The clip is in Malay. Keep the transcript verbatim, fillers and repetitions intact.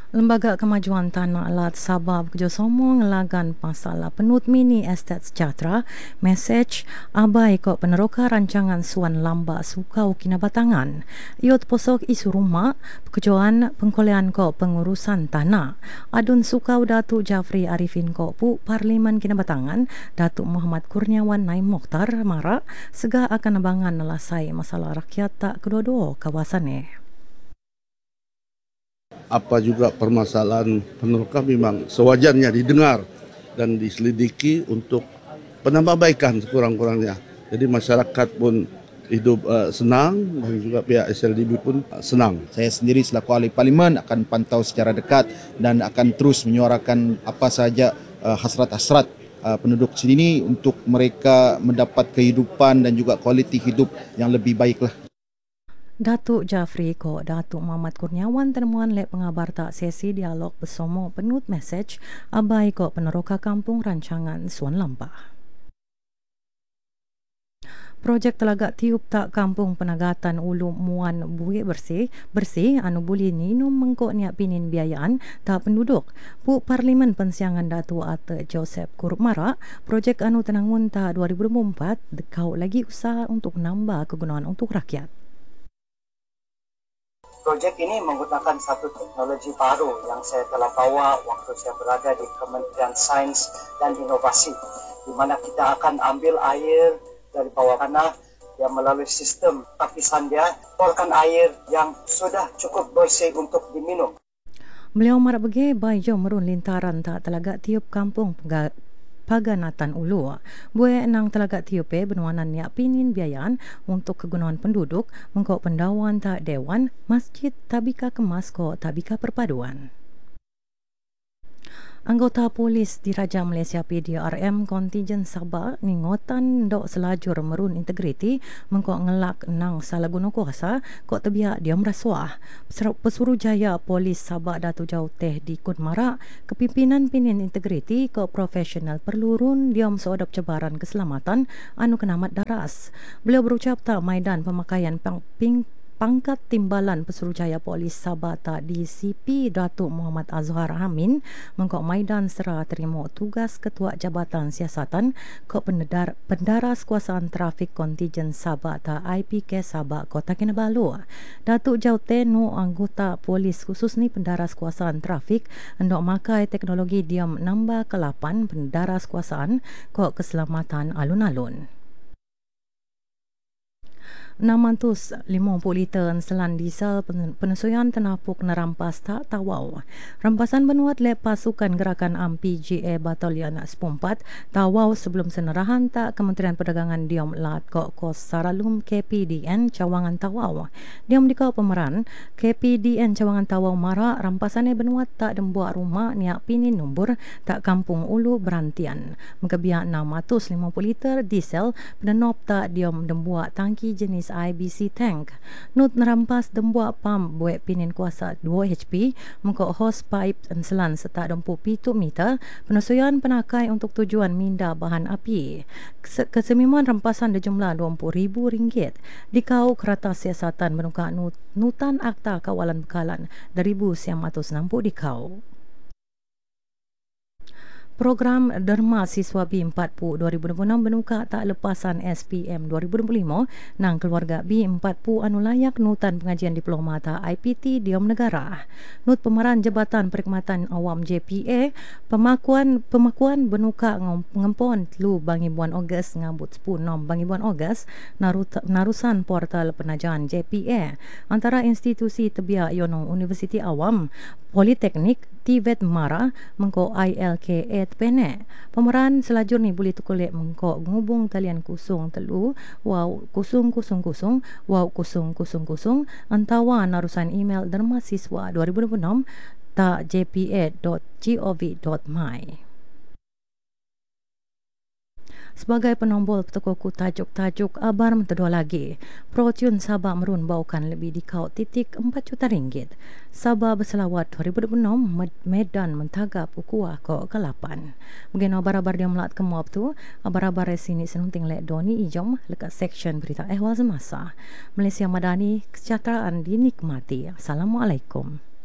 Lembaga Kemajuan Tanah Alat Sabah bekerjasama ngelagan masalah penut mini estet sejahtera, mesej abai kok peneroka rancangan Suan Lamba Sukau Kinabatangan. Iot posok isu rumah, pekerjaan pengkolean kok pengurusan tanah. Adun Sukau Datuk Jafri Arifin kok pu Parlimen Kinabatangan, Datuk Muhammad Kurniawan Naim Mokhtar marak sega akan abangan nelasai masalah rakyat tak kedua-dua kawasan ni. Apa juga permasalahan peneroka memang sewajarnya didengar dan diselidiki untuk penambahbaikan sekurang-kurangnya. Jadi masyarakat pun hidup uh, senang dan juga pihak S L D B pun uh, senang. Saya sendiri selaku ahli parlimen akan pantau secara dekat dan akan terus menyuarakan apa sahaja uh, hasrat-hasrat uh, penduduk sini untuk mereka mendapat kehidupan dan juga kualiti hidup yang lebih baiklah. Datuk Jafri ko Datuk Muhammad Kurniawan temuan lek pengabar tak sesi dialog bersama penut mesej abai ko peneroka kampung rancangan Suan Lamba. Projek telagak tiup tak kampung penagatan ulu muan buik bersih bersih anu buli ninum mengkok niat pinin biayaan tak penduduk. Pu Parlimen Pensiangan Datuk Ate Joseph Kurmara, projek anu tenangun tak dua ribu dua puluh empat dekau lagi usaha untuk menambah kegunaan untuk rakyat. Projek ini menggunakan satu teknologi baru yang saya telah bawa waktu saya berada di Kementerian Sains dan Inovasi, di mana kita akan ambil air dari bawah tanah yang melalui sistem tapisan dia, keluarkan air yang sudah cukup bersih untuk diminum. Beliau marak bagi bayo merun lintaran tak telagak tiup kampung Paganatan Ulu. Buat nang telagak tiupe benuanan niat pinin biayaan untuk kegunaan penduduk mengkok pendawan tak dewan masjid tabika kemas kok tabika perpaduan. Anggota polis Diraja Malaysia P D R M kontingen Sabah ningotan dok selajur merun integriti mengkok ngelak nang salah guna kuasa kok tebiak diam rasuah. Pesuruhjaya Polis Sabah Datuk Jau Teh di Kun Marak, kepimpinan pinin integriti kok profesional perlu run diam seodop cabaran keselamatan anu kenamat daras. Beliau berucap tak maidan pemakaian pang ping Pangkat Timbalan Pesuruhjaya Polis Sabah tak di C P Datuk Muhammad Azhar Amin mengkok maidan serah terima tugas Ketua Jabatan Siasatan kok pendar, pendaras kuasaan trafik kontingen Sabah tak I P K Sabah Kota Kinabalu. Datuk Jaute no anggota polis khusus ni pendaras kuasaan trafik endok makai teknologi diam nambah kelapan pendaras kuasaan kok keselamatan alun-alun. enam ratus lima puluh liter selan diesel penyesuaian tenapuk nerampas tak tawau. Rampasan benuat lep pasukan gerakan A M P G A Batalion sepuluh empat tawau sebelum senerahan tak Kementerian Perdagangan diam lat kok kos Saralum K P D N Cawangan Tawau. Diam dikau pemeran K P D N Cawangan Tawau marak rampasannya benuat tak dembuak rumah niak pinin nombor tak kampung Ulu Berantian. Mengkebiak enam ratus lima puluh liter diesel penenop tak diam dembuak tangki jenis I B C tank. Nut nerampas dembuak pam buat pinin kuasa dua H P mengkok hose pipe dan selan serta dua puluh tujuh meter penyesuaian penakai untuk tujuan minda bahan api. Kesemimuan rampasan berjumlah dua puluh ribu ringgit. Dikau kereta siasatan menukar nut, nutan akta kawalan bekalan dari seribu sembilan ratus enam puluh dikau. Program Derma Siswa B empat puluh dua ribu dua puluh enam benuka tak lepasan S P M dua ribu dua puluh lima nang keluarga B empat puluh anu layak nutan pengajian diploma ta I P T diam negara. Nut pemeran Jabatan Perkhidmatan Awam J P A pemakuan pemakuan benuka ngempon lu bangibuan Ogos ngambut sepuluh enam bangibuan Ogos narut, narusan portal penajahan J P A antara institusi tebiak yono Universiti Awam Politeknik T V E T Mara mengko I L K A Penek. Pemeran selajur ni boleh tukulik mengkok ngubung talian kusung telu wow kusung kusung kusung wow kusung kusung kusung antawa narusan email Derma Siswa dua ribu dua puluh enam tak j p a dot gov dot my. Sebagai penombol petokoku tajuk-tajuk abar mentedua lagi. Protun Sabah merun baukan lebih dikau titik empat juta ringgit. Sabah berselawat dua ribu dua puluh enam Medan mentagap ukuah ko ke lapan. Mungkin abar-abar dia melat ke muap tu. Abar-abar sini senunting lek Doni Ijom lekat section berita ehwal semasa. Malaysia Madani, kesejahteraan dinikmati. Assalamualaikum.